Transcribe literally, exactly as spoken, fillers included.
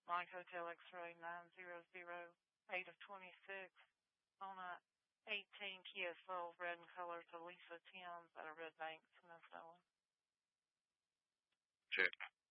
Mike Hotel X-Ray nine zero zero, eight of twenty-six, on a eighteen Kia Soul, red in color, to Lisa Timms at a Red Bank, Smithville. Check.